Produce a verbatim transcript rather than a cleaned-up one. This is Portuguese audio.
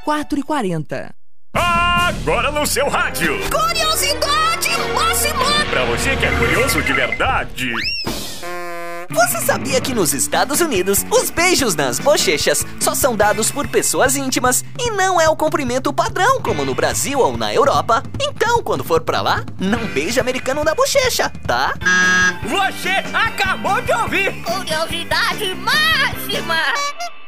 quatro e quarenta. Agora no seu rádio. Curiosidade máxima! Pra você que é curioso de verdade. Você sabia que nos Estados Unidos, os beijos nas bochechas só são dados por pessoas íntimas e não é o cumprimento padrão como no Brasil ou na Europa? Então, quando for pra lá, não beije americano na bochecha, tá? Você acabou de ouvir! Curiosidade máxima!